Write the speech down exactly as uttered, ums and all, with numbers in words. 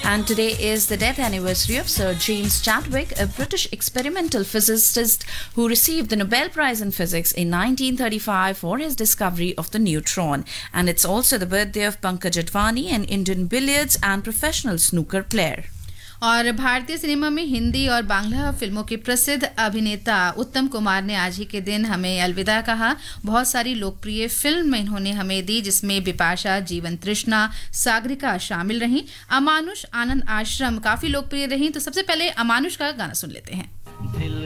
And today is the death anniversary of Sir James Chadwick, a British experimental physicist who received the Nobel Prize in Physics in nineteen thirty-five for his discovery of the neutron. And it's also the birthday of Pankaj Advani, an Indian billiards and professional snooker player. और भारतीय cinema में हिंदी और बांग्ला फिल्मों के प्रसिद्ध अभिनेता उत्तम कुमार ने आज ही के दिन हमें अलविदा कहा। बहुत सारी लोकप्रिय फिल्म इन्होंने हमें दी, जिसमें बिपाशा, जीवन तृष्णा, सागरिका शामिल रहीं। अमानुष, आनंद आश्रम काफी लोकप्रिय रहीं। तो सबसे पहले अमानुष का गाना सुन लेते हैं।